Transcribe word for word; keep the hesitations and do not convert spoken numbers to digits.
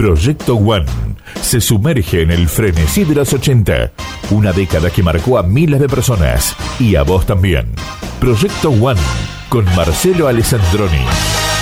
Proyecto One se sumerge en el frenesí de los ochenta, una década que marcó a miles de personas y a vos también. Proyecto One con Marcelo Alessandroni.